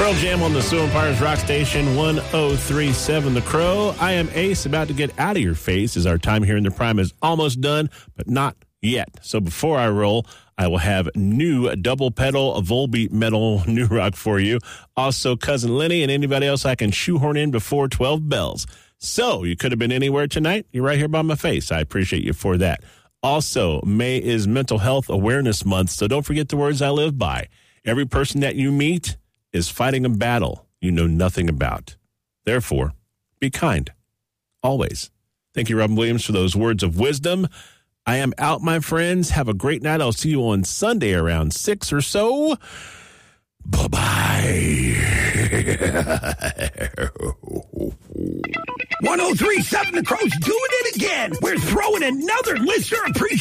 Pearl Jam on the Sioux Empires Rock Station 1037 The Crow. I am Ace, about to get out of your face as our time here in the Prime is almost done, but not yet. So before I roll, I will have new double pedal Volbeat metal new rock for you. Also, Cousin Lenny and anybody else I can shoehorn in before 12 bells. So you could have been anywhere tonight. You're right here by my face. I appreciate you for that. Also, May is Mental Health Awareness Month, so don't forget the words I live by. Every person that you meet is fighting a battle you know nothing about. Therefore, be kind. Always. Thank you, Robin Williams, for those words of wisdom. I am out, my friends. Have a great night. I'll see you on Sunday around 6 or so. Bye-bye. 1037 The Crow's doing it again. We're throwing another listener appreciation